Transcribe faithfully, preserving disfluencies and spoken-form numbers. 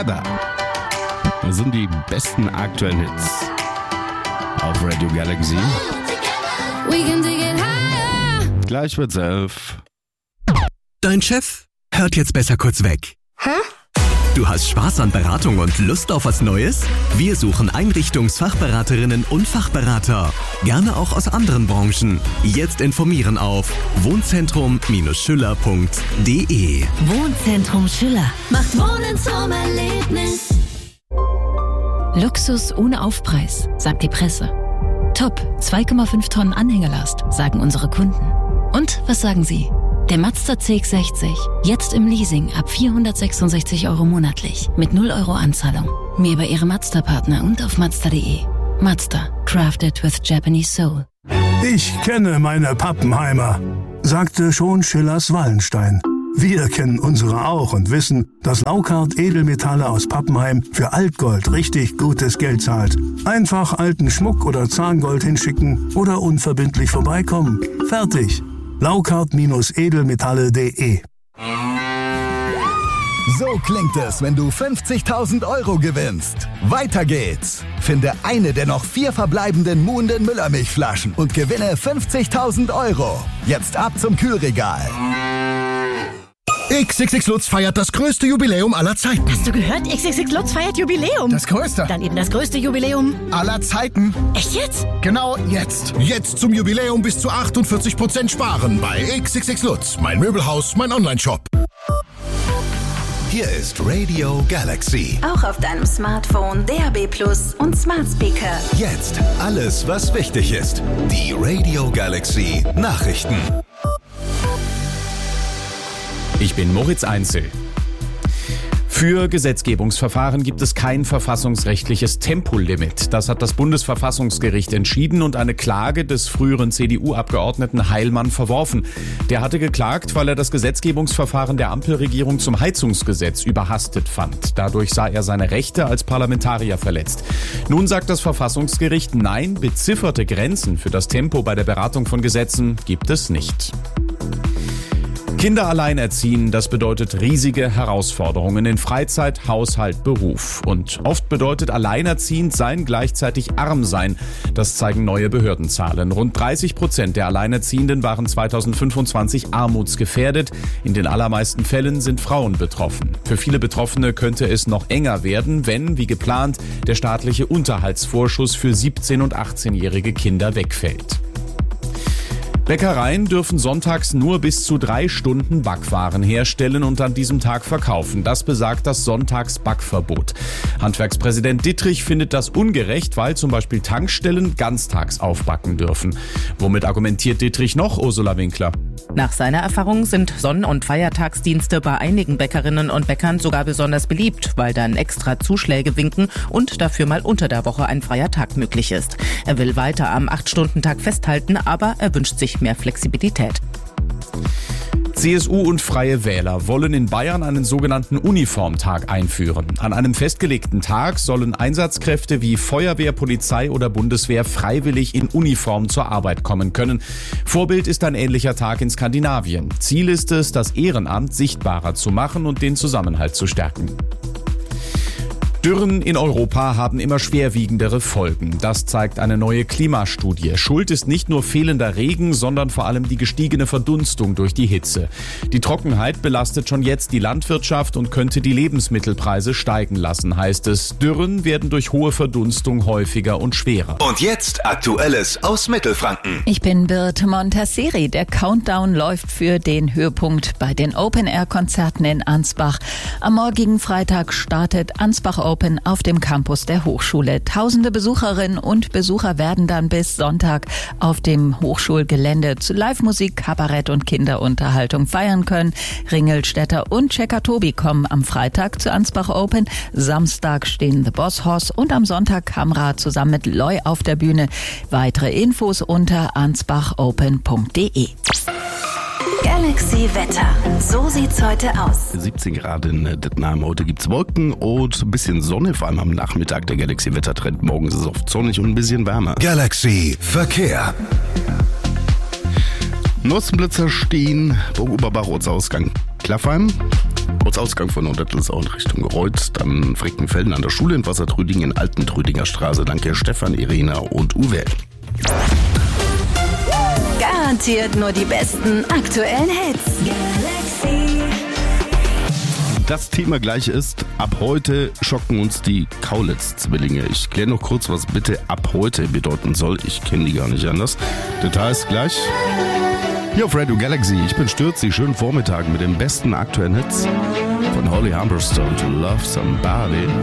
Da. Das sind die besten aktuellen Hits auf Radio Galaxy. Gleich wird's elf. Dein Chef hört jetzt besser kurz weg. Hä? Du hast Spaß an Beratung und Lust auf was Neues? Wir suchen Einrichtungsfachberaterinnen und Fachberater. Gerne auch aus anderen Branchen. Jetzt informieren auf wohnzentrum schüller punkt de. Wohnzentrum Schüller macht Wohnen zum Erlebnis. Luxus ohne Aufpreis, sagt die Presse. Top, zwei Komma fünf Tonnen Anhängerlast, sagen unsere Kunden. Und was sagen Sie? Der Mazda C X sechzig, jetzt im Leasing ab vierhundertsechsundsechzig Euro monatlich, mit null Euro Anzahlung. Mehr bei Ihrem Mazda-Partner und auf mazda punkt de. Mazda, crafted with Japanese soul. Ich kenne meine Pappenheimer, sagte schon Schillers Wallenstein. Wir kennen unsere auch und wissen, dass Laukart Edelmetalle aus Pappenheim für Altgold richtig gutes Geld zahlt. Einfach alten Schmuck oder Zahngold hinschicken oder unverbindlich vorbeikommen. Fertig. Laukart Edelmetalle punkt de. So klingt es, wenn du fünfzigtausend Euro gewinnst. Weiter geht's. Finde eine der noch vier verbleibenden Muhnden Müllermilchflaschen und gewinne fünfzigtausend Euro. Jetzt ab zum Kühlregal. X X X Lutz feiert das größte Jubiläum aller Zeiten. Hast du gehört? X X X Lutz feiert Jubiläum. Das größte. Dann eben das größte Jubiläum aller Zeiten. Echt jetzt? Genau jetzt. Jetzt zum Jubiläum bis zu achtundvierzig Prozent sparen bei X X X Lutz. Mein Möbelhaus, mein Onlineshop. Hier ist Radio Galaxy. Auch auf deinem Smartphone, D A B Plus und Smart Speaker. Jetzt alles, was wichtig ist. Die Radio Galaxy Nachrichten. Ich bin Moritz Einzel. Für Gesetzgebungsverfahren gibt es kein verfassungsrechtliches Tempolimit. Das hat das Bundesverfassungsgericht entschieden und eine Klage des früheren C D U-Abgeordneten Heilmann verworfen. Der hatte geklagt, weil er das Gesetzgebungsverfahren der Ampelregierung zum Heizungsgesetz überhastet fand. Dadurch sah er seine Rechte als Parlamentarier verletzt. Nun sagt das Verfassungsgericht, nein, bezifferte Grenzen für das Tempo bei der Beratung von Gesetzen gibt es nicht. Kinder allein erziehen, das bedeutet riesige Herausforderungen in Freizeit, Haushalt, Beruf. Und oft bedeutet alleinerziehend sein gleichzeitig arm sein. Das zeigen neue Behördenzahlen. Rund dreißig Prozent der Alleinerziehenden waren zweitausendfünfundzwanzig armutsgefährdet. In den allermeisten Fällen sind Frauen betroffen. Für viele Betroffene könnte es noch enger werden, wenn, wie geplant, der staatliche Unterhaltsvorschuss für siebzehn- und achtzehnjährige Kinder wegfällt. Bäckereien dürfen sonntags nur bis zu drei Stunden Backwaren herstellen und an diesem Tag verkaufen. Das besagt das Sonntagsbackverbot. Handwerkspräsident Dittrich findet das ungerecht, weil zum Beispiel Tankstellen ganztags aufbacken dürfen. Womit argumentiert Dittrich noch, Ursula Winkler? Nach seiner Erfahrung sind Sonn- und Feiertagsdienste bei einigen Bäckerinnen und Bäckern sogar besonders beliebt, weil dann extra Zuschläge winken und dafür mal unter der Woche ein freier Tag möglich ist. Er will weiter am acht-Stunden-Tag festhalten, aber er wünscht sich mehr Flexibilität. C S U und Freie Wähler wollen in Bayern einen sogenannten Uniformtag einführen. An einem festgelegten Tag sollen Einsatzkräfte wie Feuerwehr, Polizei oder Bundeswehr freiwillig in Uniform zur Arbeit kommen können. Vorbild ist ein ähnlicher Tag in Skandinavien. Ziel ist es, das Ehrenamt sichtbarer zu machen und den Zusammenhalt zu stärken. Dürren in Europa haben immer schwerwiegendere Folgen. Das zeigt eine neue Klimastudie. Schuld ist nicht nur fehlender Regen, sondern vor allem die gestiegene Verdunstung durch die Hitze. Die Trockenheit belastet schon jetzt die Landwirtschaft und könnte die Lebensmittelpreise steigen lassen, heißt es. Dürren werden durch hohe Verdunstung häufiger und schwerer. Und jetzt Aktuelles aus Mittelfranken. Ich bin Birte Montasseri. Der Countdown läuft für den Höhepunkt bei den Open-Air-Konzerten in Ansbach. Am morgigen Freitag startet Ansbach Open auf dem Campus der Hochschule. Tausende Besucherinnen und Besucher werden dann bis Sonntag auf dem Hochschulgelände zu Live-Musik, Kabarett und Kinderunterhaltung feiern können. Ringelstädter und Checker Tobi kommen am Freitag zu Ansbach Open. Samstag stehen The Boss Hoss und am Sonntag Kamera zusammen mit Loy auf der Bühne. Weitere Infos unter ansbachopen punkt de. Galaxy Wetter. So sieht's heute aus. siebzehn Grad in Detnam. Heute gibt's Wolken und ein bisschen Sonne, vor allem am Nachmittag. Der Galaxy Wettertrend. Morgens ist es oft sonnig und ein bisschen wärmer. Galaxy Verkehr. Nussenblitzer stehen, Burg Oberbach, Ortsausgang Klaffheim. Ortsausgang von Nordettel auch in Richtung Reuth, dann Frickenfelden an der Schule in Wassertrüdingen, Alten Trüdinger Straße. Danke Stefan, Irina und Uwe. Garantiert nur die besten aktuellen Hits. Galaxy. Das Thema gleich ist, ab heute schocken uns die Kaulitz-Zwillinge. Ich kläre noch kurz, was bitte ab heute bedeuten soll. Ich kenne die gar nicht anders. Details gleich. Hier auf Radio Galaxy, ich bin Stürzi, schönen Vormittag mit den besten aktuellen Hits von Holly Humberstone to Love Somebody.